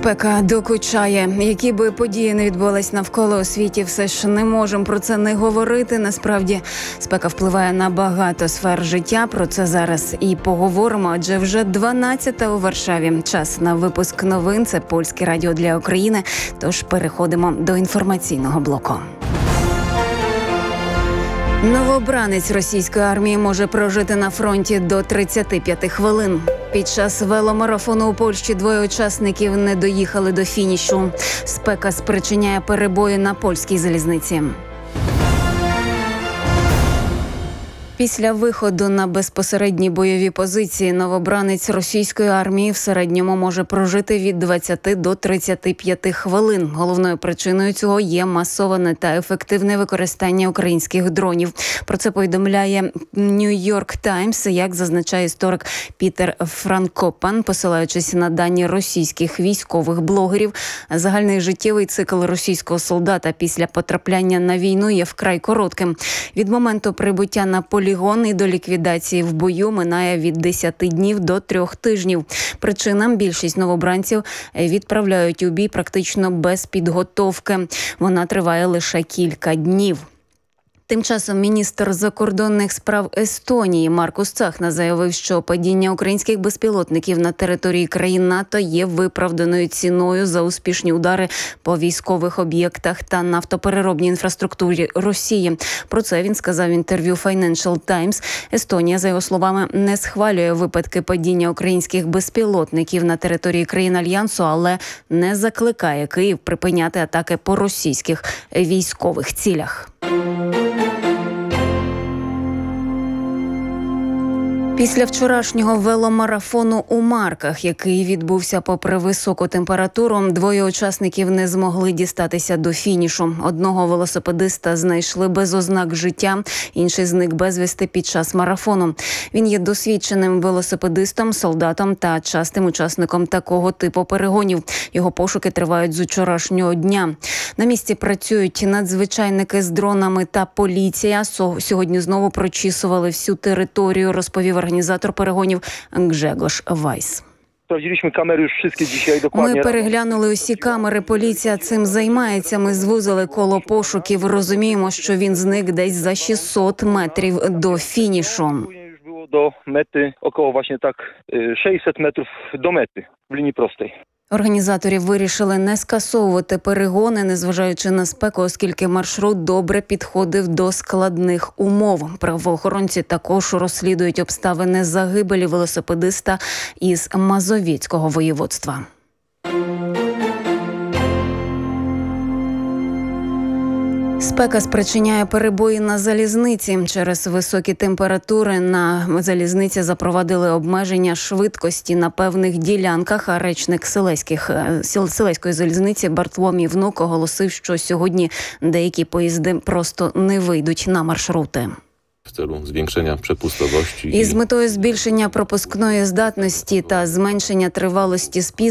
Спека докучає. Які би події не відбулись навколо у світі, все ж не можемо про це не говорити. Насправді, спека впливає на багато сфер життя. Про це зараз і поговоримо, адже вже 12-та у Варшаві. Час на випуск новин. Це Польське радіо для України. Тож переходимо до інформаційного блоку. Новобранець російської армії може прожити на фронті до 35 хвилин. Під час веломарафону у Польщі двоє учасників не доїхали до фінішу. Спека спричиняє перебої на польській залізниці. Після виходу на безпосередні бойові позиції новобранець російської армії в середньому може прожити від 20 до 35 хвилин. Головною причиною цього є масоване та ефективне використання українських дронів. Про це повідомляє New York Times, як зазначає історик Пітер Франкопан, посилаючись на дані російських військових блогерів. Загальний життєвий цикл російського солдата після потрапляння на війну є вкрай коротким. Від моменту прибуття на полігон і до ліквідації в бою минає від 10 днів до 3 тижнів. Причина – більшість новобранців відправляють у бій практично без підготовки. Вона триває лише кілька днів. Тим часом міністр закордонних справ Естонії Маркус Цахна заявив, що падіння українських безпілотників на території країн НАТО є виправданою ціною за успішні удари по військових об'єктах та нафтопереробній інфраструктурі Росії. Про це він сказав в інтерв'ю Financial Times. Естонія, за його словами, не схвалює випадки падіння українських безпілотників на території країн Альянсу, але не закликає Київ припиняти атаки по російських військових цілях. Після вчорашнього веломарафону у Марках, який відбувся попри високу температуру, двоє учасників не змогли дістатися до фінішу. Одного велосипедиста знайшли без ознак життя, інший зник безвісти під час марафону. Він є досвідченим велосипедистом, солдатом та частим учасником такого типу перегонів. Його пошуки тривають з вчорашнього дня. На місці працюють надзвичайники з дронами та поліція. Сьогодні знову прочісували всю територію, розповів організатор перегонів Гжегош Вайс. Ми переглянули усі камери, поліція цим займається. Ми звузили коло пошуків, розуміємо, що він зник десь за 600 метрів до фінішу. До мети около właśnie так 600 метрів до мети в лінії простої. Організаторів вирішили не скасовувати перегони, незважаючи на спеку, оскільки маршрут добре підходив до складних умов. Правоохоронці також розслідують обставини загибелі велосипедиста із Мазовецького воєводства. Спека спричиняє перебої на залізниці. Через високі температури на залізниці запровадили обмеження швидкості на певних ділянках, а речник Селеської залізниці Бартломій Внук оголосив, що сьогодні деякі поїзди просто не вийдуть на маршрути. Із метою збільшення пропускної здатності та зменшення тривалості